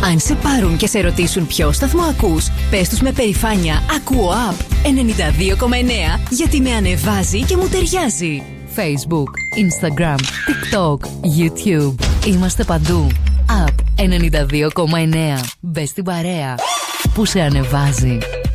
Αν σε πάρουν και σε ρωτήσουν ποιο σταθμό ακούς, πες τους με περηφάνεια «Ακούω App 92,9» γιατί με ανεβάζει και μου ταιριάζει. Facebook, Instagram, TikTok, YouTube. Είμαστε παντού. App 92,9. Μπες στην παρέα που σε ανεβάζει.